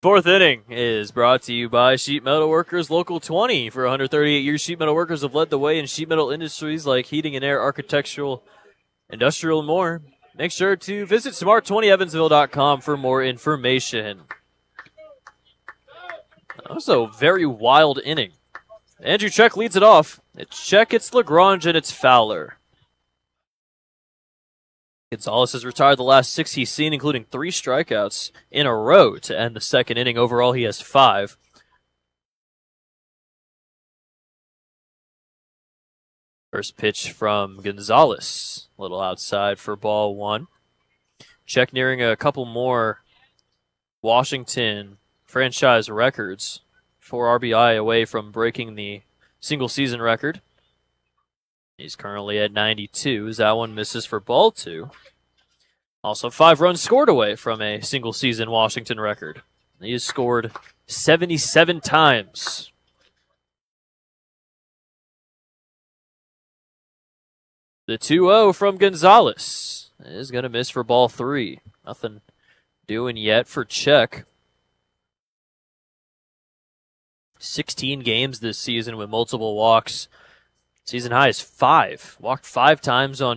Fourth inning is brought to you by Sheet Metal Workers Local 20. For 138 years, Sheet Metal Workers have led the way in sheet metal industries like heating and air, architectural, industrial, and more. Make sure to visit smart20evansville.com for more information. That was a very wild inning. Andrew Check leads it off. It's Check, it's LaGrange, and it's Fowler. Gonzalez has retired the last 6 he's seen, including 3 strikeouts in a row to end the second inning. Overall, he has 5. First pitch from Gonzalez. A little outside for ball 1. Check nearing a couple more Washington franchise records. 4 RBI away from breaking the single season record. He's currently at 92 as that one misses for ball 2. Also 5 runs scored away from a single season Washington record. He has scored 77 times. The 2-0 from Gonzalez is going to miss for ball 3. Nothing doing yet for Check. 16 games this season with multiple walks. Season high is 5. Walked 5 times on